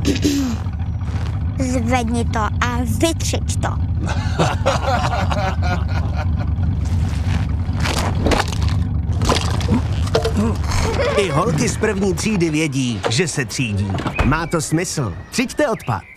Zvedni to a vytřič to. I holky z první třídy vědí, že se třídí. Má to smysl. Třiďte odpad.